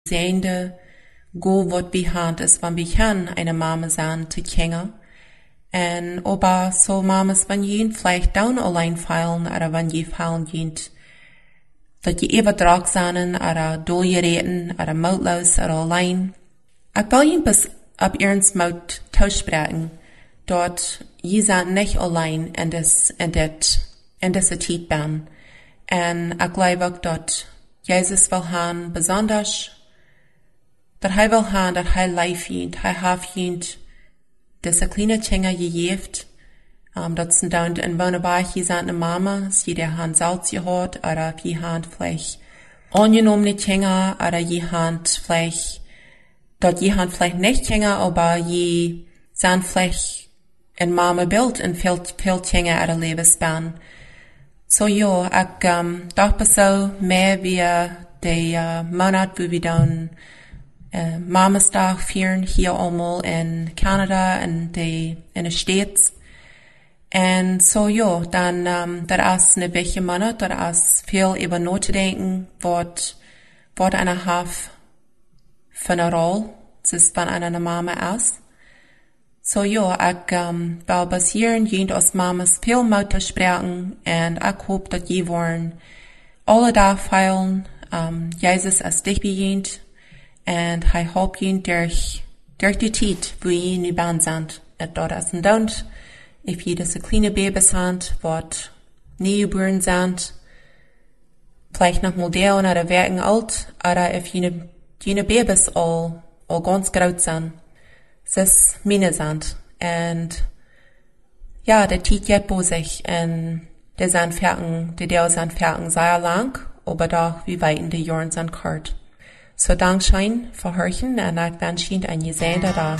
Sehende, go wat behand ist, wann wir eine Mama sein zu kennen. Und aber so Mamas, wenn jen vielleicht down allein fallen, oder wenn je fallen jent, dat je überdrag zijn, oder dolgereten, oder mautlos, oder allein. Ich will jen bis ab ernst maut tauschsprechen, dort je zijn nicht allein in deze tijd ben. En ich glaube auch, dat Jesus will haben, besonders, dat hij wil haben, dat hij lief jent, hij heeft jent, diese kleine Kinder gegeven, dat sind dann in Wonnerbach, je zijn Mama, sie der han Salz gehört, oder je han vielleicht angenommene Kinder, oder je han vielleicht, dort je han vielleicht nicht Kinder, aber je sind vielleicht ein Mama Bild in viel Kinder oder Lebensspan. So ja, ich dachte so mehr wie der Monat, wo wir dann Mamastag feiern hier einmal in Kanada in den States. Und so ja, dann das ist eine welche Monat, das ist viel über nachzudenken, was eine Haf für eine Rolle ist, wenn eine Mama ist. So ja, ich will bis hierhin jent aus Mamas viel Mutter sprechen und ich hoffe, dass je wollen alle da feilen, Jesus als dich bejent und ich hoffe jent durch die Zeit, wo je in die Bahn sind, und dort ist ein Don't, if je diese kleine Babys sind, was nie geboren sind, vielleicht noch mal der oder werden alt, oder if jene Babys all ganz groß sind. Es ist meine sind. Und ja, der Tiet geht bei sich. Und der sind Ferken sehr lang, aber doch wie weit in die Jahren sind kort. So Dankeschön für Hörchen und ich wünsche Ihnen ein Gesehen da.